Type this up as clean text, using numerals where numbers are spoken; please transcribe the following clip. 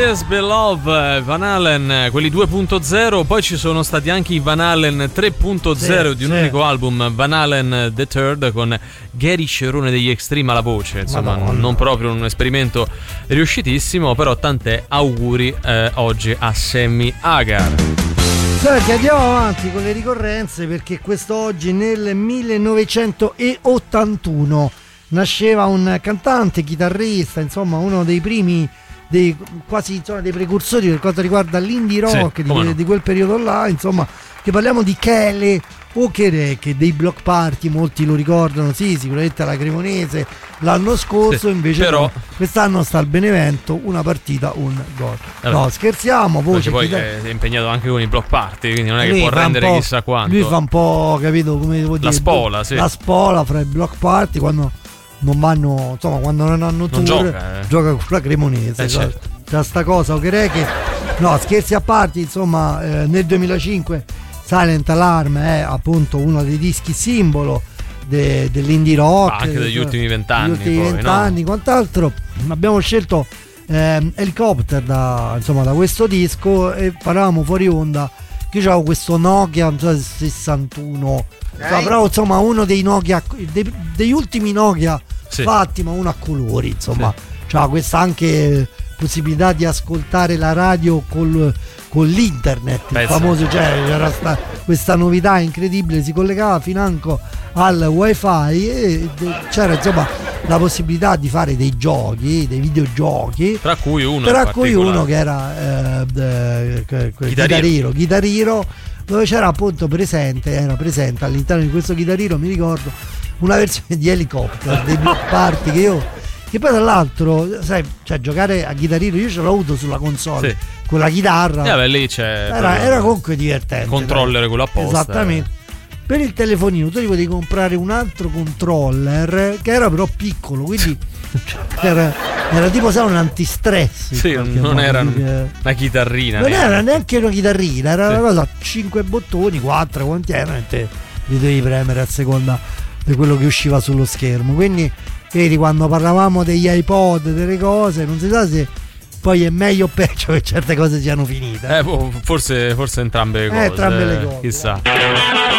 Years Beloved, Van Halen, quelli 2.0, poi ci sono stati anche i Van Halen 3.0 di un unico album, Van Halen The Third, con Gary Cerone degli Extreme alla voce, insomma non proprio un esperimento riuscitissimo, però tant'è, auguri oggi a Sammy Hagar. Senti, andiamo avanti con le ricorrenze, perché quest'oggi nel 1981 nasceva un cantante, chitarrista, insomma uno dei primi, quasi insomma dei precursori per quanto riguarda l'indie rock, di quel periodo là, insomma, che parliamo di Kele Okereke, dei Block Party, molti lo ricordano, sì, sicuramente alla Cremonese l'anno scorso, invece però no, quest'anno sta al Benevento, una partita, un gol. No, scherziamo, voce, poi è impegnato anche con i Block Party, quindi non è che può rendere chissà quanto. Lui fa un po', capito, come devo dire, la spola, sì. La spola fra i Block Party quando non vanno, insomma, quando non hanno tour, gioca con la Cremonese, certo. C'è sta cosa Okereke. No, scherzi a parte, insomma, nel 2005 Silent Alarm è appunto uno dei dischi simbolo dell'indie rock, anche degli ultimi 20 anni. Gli ultimi 20 anni, quant'altro. Abbiamo scelto Helicopter da questo disco, e parlavamo fuori onda che io avevo questo Nokia 61, però insomma uno dei Nokia, degli ultimi Nokia fatti, ma uno a colori, insomma, c'ha questa anche possibilità di ascoltare la radio con l'internet, il famoso, c'era questa novità incredibile, si collegava financo al wifi e c'era insomma la possibilità di fare dei giochi, dei videogiochi, tra cui uno che era Guitar Hero, dove c'era appunto presente all'interno di questo Guitar Hero, mi ricordo, una versione di Helicopter dei Block Party che poi tra l'altro, sai, cioè giocare a Guitar Hero, io ce l'ho avuto sulla console con la chitarra, lì c'è era comunque divertente, controller quello apposta, esattamente. Per il telefonino tu ti potevi comprare un altro controller che era però piccolo, quindi era tipo, sai, un antistress, non era una chitarrina, non era neanche una chitarrina, era una cosa, 5 bottoni, 4 quanti erano, e te li dovevi premere a seconda di quello che usciva sullo schermo. Quindi vedi, quando parlavamo degli iPod, delle cose, non si sa se poi è meglio o peggio che certe cose siano finite. Forse entrambe le cose. Entrambe le cose. Chissà.